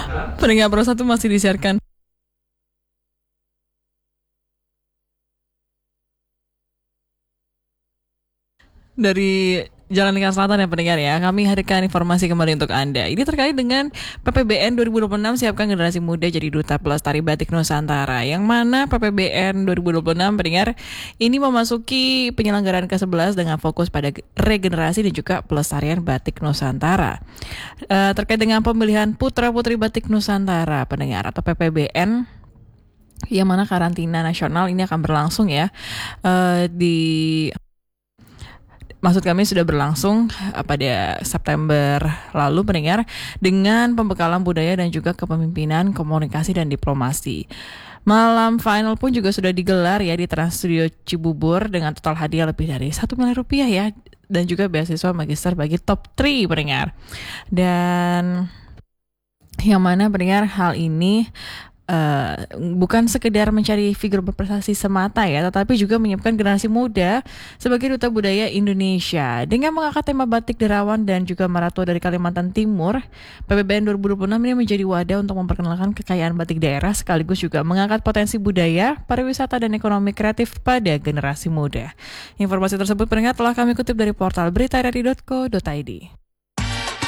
Pendengar Pro 1 masih disiarkan dari Jalan Lingkar Selatan ya pendengar ya. Kami hadirkan informasi kembali untuk Anda. Ini terkait dengan PPBN 2026 siapkan generasi muda jadi duta pelestari batik Nusantara. Yang mana PPBN 2026 pendengar ini memasuki penyelenggaraan ke-11 dengan fokus pada regenerasi dan juga pelestarian batik Nusantara. Terkait dengan pemilihan putra-putri batik Nusantara pendengar atau PPBN yang mana karantina nasional ini akan berlangsung ya maksud kami sudah berlangsung pada September lalu pendengar dengan pembekalan budaya dan juga kepemimpinan komunikasi dan diplomasi. Malam final pun juga sudah digelar ya di Trans Studio Cibubur dengan total hadiah lebih dari 1 miliar rupiah ya dan juga beasiswa magister bagi top 3 pendengar. Dan yang mana pendengar hal ini bukan sekedar mencari figur berprestasi semata ya, tetapi juga menyiapkan generasi muda sebagai duta budaya Indonesia. Dengan mengangkat tema batik Derawan dan juga Maratua dari Kalimantan Timur, PPBN 2026 ini menjadi wadah untuk memperkenalkan kekayaan batik daerah sekaligus juga mengangkat potensi budaya, pariwisata dan ekonomi kreatif pada generasi muda. Informasi tersebut pendengar telah kami kutip dari portal beritaRRI.co.id.